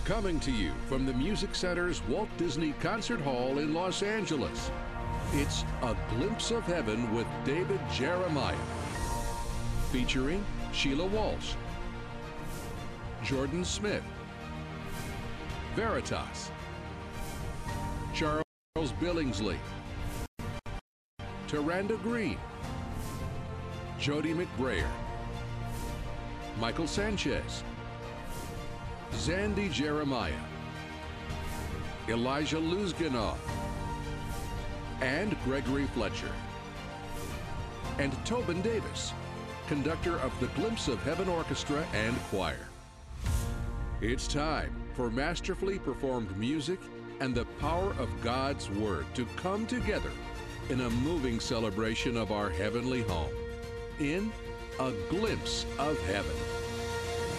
Coming to you from the Music Center's Walt Disney Concert Hall in Los Angeles, it's A Glimpse of Heaven with David Jeremiah, featuring Sheila Walsh, Jordan Smith, Veritas, Charles Billingsley, Taranda Green, Jody McBrayer, Michael Sanchez, Zandy Jeremiah, Elijah Luzganoff, and Gregory Fletcher. And Tobin Davis, conductor of the Glimpse of Heaven Orchestra and Choir. It's time for masterfully performed music and the power of God's Word to come together in a moving celebration of our heavenly home in A Glimpse of Heaven.